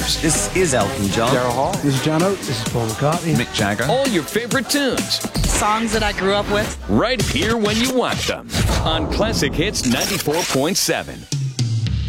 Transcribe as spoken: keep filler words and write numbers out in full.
Beatles. This is Elton John. Daryl Hall. This is John Oates. This is Paul McCartney. Mick Jagger. All your favorite tunes. Songs that I grew up with. Right here when you want them. On Classic Hits ninety-four point seven.